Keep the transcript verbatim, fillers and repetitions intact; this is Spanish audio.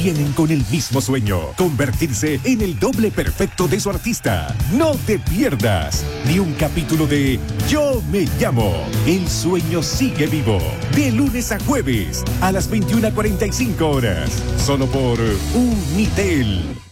vienen con el mismo sueño, convertirse en el doble perfecto de su artista. No te pierdas ni un capítulo de Yo Me Llamo. El sueño sigue vivo. De lunes a jueves a las veintiuna cuarenta y cinco horas. Solo por Unitel.